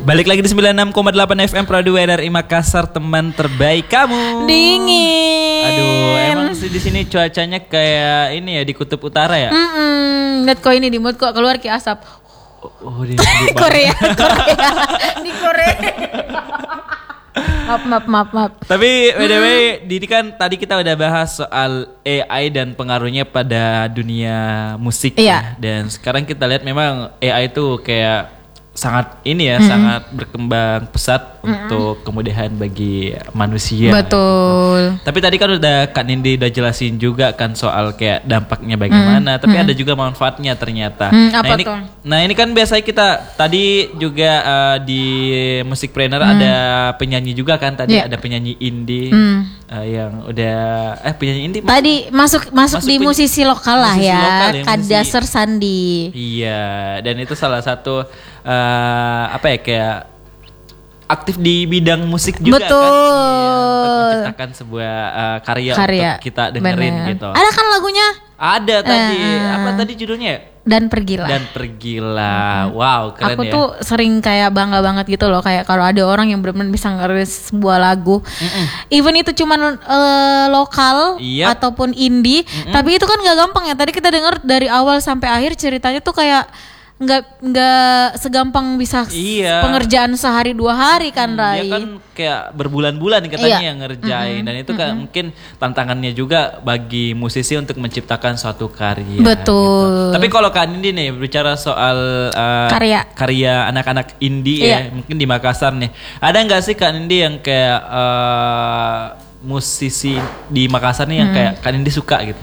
Balik lagi di 96,8 FM Pradu RRI Makassar, teman terbaik kamu. Dingin. Aduh, emang sih di sini cuacanya kayak ini ya, di kutub utara ya. Lihat kok ini di mood kok keluar kayak asap. Oh, di Korea. Di Korea. Maaf. Tapi by the way, Didi kan tadi kita udah bahas soal AI dan pengaruhnya pada dunia musik ya. Dan sekarang kita lihat memang AI itu kayak sangat ini ya, sangat berkembang pesat untuk kemudahan bagi manusia. Betul. Tapi tadi kan udah Kak Nindi udah jelasin juga kan soal kayak dampaknya bagaimana, tapi ada juga manfaatnya ternyata. Nah ini kan biasanya kita tadi juga di Musikpreneur ada penyanyi juga kan tadi, ada penyanyi indie yang udah penyanyi indie tadi masuk di musisi lokal lah ya, Kadaser Sandi. Iya, dan itu salah satu kayak aktif di bidang musik juga. Betul. Kan untuk menciptakan sebuah karya untuk kita dengerin gitu. Ada kan lagunya? Ada tadi apa tadi judulnya? Dan Pergilah. Wow, keren. Aku tuh sering kayak bangga banget gitu loh, kayak kalau ada orang yang benar-benar bisa ngeris sebuah lagu. Even itu cuman lokal ataupun indie, tapi itu kan gak gampang ya. Tadi kita dengar dari awal sampai akhir ceritanya tuh kayak nggak segampang bisa pengerjaan sehari 2 hari kan, Rai. Dia kan kayak berbulan-bulan katanya yang ngerjain, dan itu kan mungkin tantangannya juga bagi musisi untuk menciptakan suatu karya. Betul. Gitu. Tapi kalau Kak Nindi nih bicara soal karya anak-anak indie ya, mungkin di Makassar nih, ada nggak sih Kak Nindi yang kayak musisi di Makassar nih yang kayak Kak Nindi suka gitu?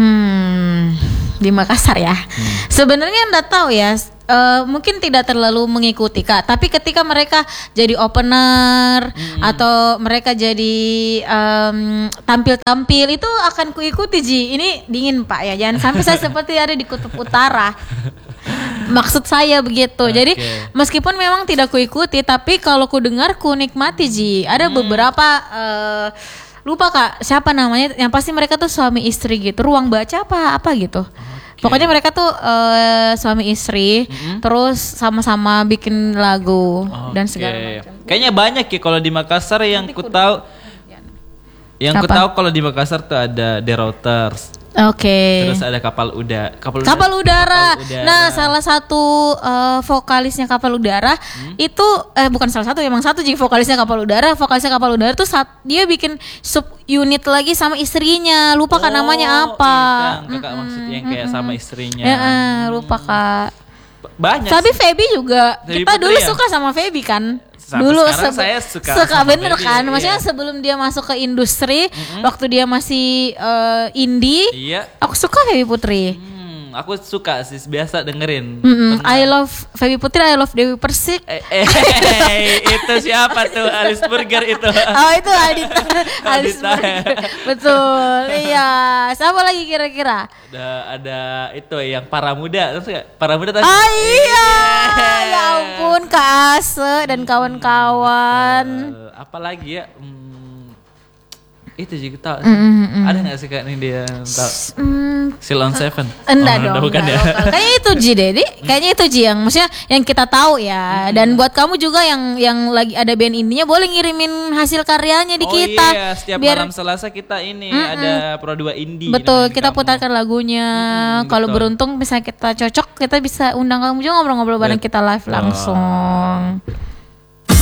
Di Makassar ya. Sebenarnya enggak tahu ya. Mungkin tidak terlalu mengikuti Kak, tapi ketika mereka jadi opener atau mereka jadi tampil itu akan kuikuti Ji. Ini dingin Pak ya, jangan sampai saya seperti ada di kutub utara. Maksud saya begitu. Jadi meskipun memang tidak kuikuti, tapi kalau ku dengar ku nikmati Ji. Ada beberapa lupa Kak siapa namanya, yang pasti mereka tuh suami istri gitu, Ruang Baca apa gitu. Pokoknya mereka tuh suami istri, terus sama-sama bikin lagu dan segala macam. Kayaknya banyak ya kalau di Makassar yang ku tahu. Yang ku tahu kalau di Makassar tuh ada The Routers. Terus ada Kapal Udara. Nah, salah satu vokalisnya Kapal Udara itu bukan salah satu, emang satu jadi vokalisnya Kapal Udara. Vokalisnya Kapal Udara tuh dia bikin sub unit lagi sama istrinya. Lupa kan namanya apa? Kakak maksudnya yang kayak sama istrinya. Lupa Kak. Banyak. Tapi Feby juga. Kita dulu suka sama Feby kan. Dulu saya suka bener Feby, kan, maksudnya sebelum dia masuk ke industri, waktu dia masih indie, aku suka Feby Putri. Aku suka sih, biasa dengerin. I love Feby Putri, I love Dewi Persik. Itu siapa tuh? Alice Burger itu. Oh itu Aldita. Alice Burger. Betul. Iya. Siapa lagi kira-kira? Ada itu yang Para Muda. Para Muda tadi. Oh iya. Ya ampun Kak Ase dan kawan-kawan. Apalagi ya? Itu juga tahu. Ada nggak sih Kak ini dia tahu? Silon Seven. Enggak dong. Bukan ya. Kayaknya itu Ji Dedi. Kayaknya itu Ji yang maksudnya yang kita tahu ya. Dan buat kamu juga yang lagi ada band indinya boleh ngirimin hasil karyanya di kita. Oh iya, setiap malam Selasa kita ini ada Pro 2 Indie. Betul, kita putarkan lagunya. Kalau beruntung bisa kita cocok, kita bisa undang kamu juga ngobrol-ngobrol bareng kita live langsung.